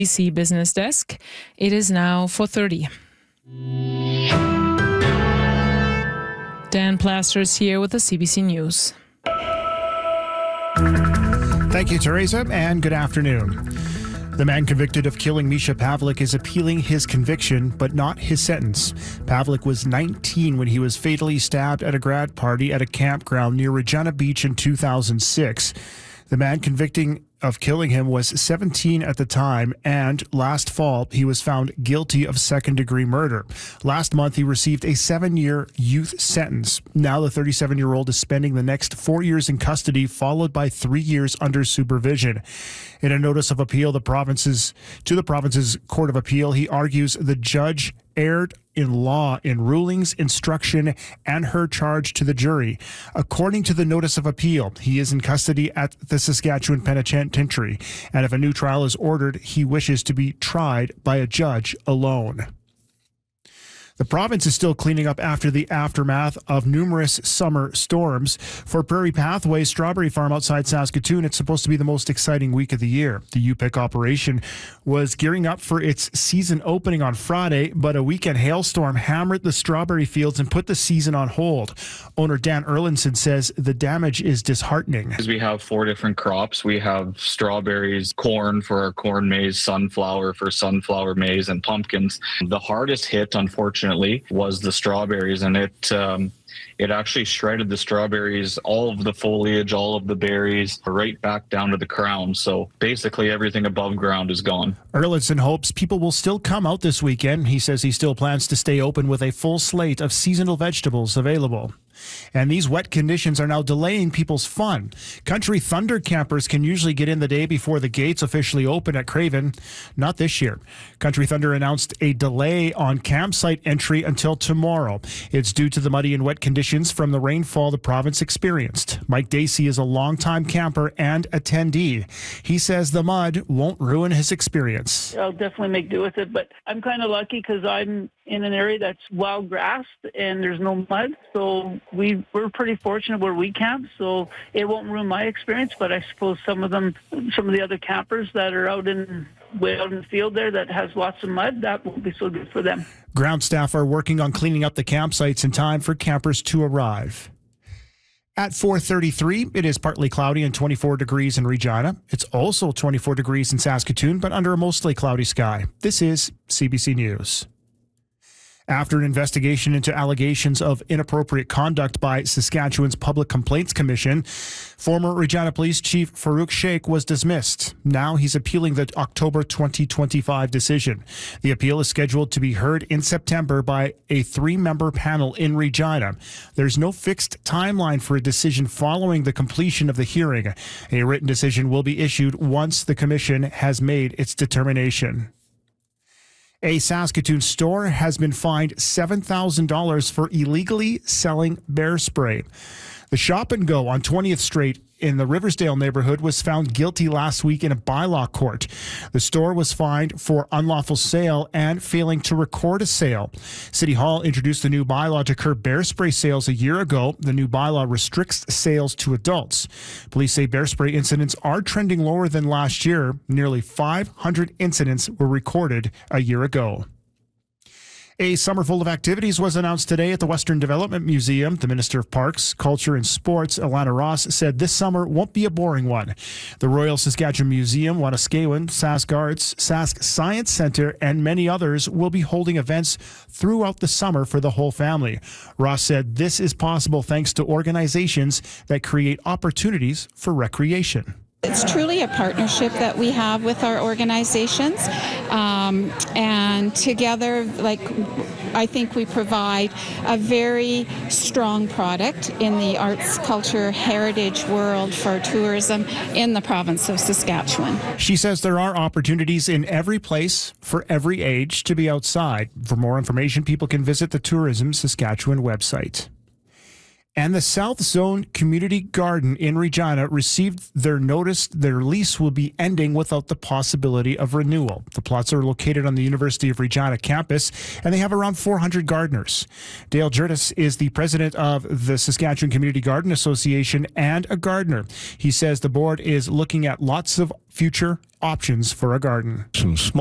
CBC Business Desk. It is now 4:30. Dan Plasters here with the CBC News. Thank you, Teresa, and good afternoon. The man convicted of killing Misha Pavlik is appealing his conviction, but not his sentence. Pavlik was 19 when he was fatally stabbed at a grad party at a campground near Regina Beach in 2006. The man convicting of killing him was 17 at the time, and last fall he was found guilty of second-degree murder. Last month he received a 7-year youth sentence. Now the 37-year-old is spending the next 4 years in custody, followed by 3 years under supervision. In a notice of appeal to the province's Court of Appeal, he argues the judge erred in law in rulings, instruction, and her charge to the jury. According to the notice of appeal, he is in custody at the Saskatchewan Penitentiary, and if a new trial is ordered, he wishes to be tried by a judge alone. The province is still cleaning up after the aftermath of numerous summer storms. For Prairie Pathway Strawberry Farm outside Saskatoon, it's supposed to be the most exciting week of the year. The UPIC operation was gearing up for its season opening on Friday, but a weekend hailstorm hammered the strawberry fields and put the season on hold. Owner Dan Erlinson says the damage is disheartening. We have 4 different crops. We have strawberries, corn for our corn maize, sunflower for sunflower maize, and pumpkins. The hardest hit, unfortunately, was the strawberries, and it actually shredded the strawberries, all of the foliage, all of the berries, right back down to the crown. So basically everything above ground is gone. Erlinson hopes people will still come out this weekend. He says he still plans to stay open with a full slate of seasonal vegetables available. And these wet conditions are now delaying people's fun. Country Thunder campers can usually get in the day before the gates officially open at Craven. Not this year. Country Thunder announced a delay on campsite entry until tomorrow. It's due to the muddy and wet conditions from the rainfall the province experienced. Mike Dacey is a longtime camper and attendee. He says the mud won't ruin his experience. I'll definitely make do with it, but I'm kind of lucky because I'm in an area that's well grassed and there's no mud, so we're pretty fortunate where we camp, so it won't ruin my experience. But I suppose some of the other campers that are way out in the field there that has lots of mud, that won't be so good for them. Ground staff are working on cleaning up the campsites in time for campers to arrive. At 4:33, it is partly cloudy and 24 degrees in Regina. It's also 24 degrees in Saskatoon, but under a mostly cloudy sky. This is CBC News. After an investigation into allegations of inappropriate conduct by Saskatchewan's Public Complaints Commission, former Regina Police Chief Farouk Sheikh was dismissed. Now he's appealing the October 2025 decision. The appeal is scheduled to be heard in September by a 3-member panel in Regina. There's no fixed timeline for a decision following the completion of the hearing. A written decision will be issued once the commission has made its determination. A Saskatoon store has been fined $7,000 for illegally selling bear spray. The Shop and Go on 20th Street in the Riversdale neighborhood was found guilty last week in a bylaw court. The store was fined for unlawful sale and failing to record a sale. City Hall introduced the new bylaw to curb bear spray sales a year ago. The new bylaw restricts sales to adults. Police say bear spray incidents are trending lower than last year. Nearly 500 incidents were recorded a year ago. A summer full of activities was announced today at the Western Development Museum. The Minister of Parks, Culture and Sports, Alana Ross, said this summer won't be a boring one. The Royal Saskatchewan Museum, Wetaskiwin, Sask Arts, Sask Science Centre, and many others will be holding events throughout the summer for the whole family. Ross said this is possible thanks to organizations that create opportunities for recreation. It's truly a partnership that we have with our organizations, and together, I think we provide a very strong product in the arts, culture, heritage world for tourism in the province of Saskatchewan. She says there are opportunities in every place for every age to be outside. For more information, people can visit the Tourism Saskatchewan website. And the South Zone Community Garden in Regina received their notice their lease will be ending without the possibility of renewal. The plots are located on the University of Regina campus, and they have around 400 gardeners. Dale Jurtis is the president of the Saskatchewan Community Garden Association and a gardener. He says the board is looking at lots of future options for a garden. Some small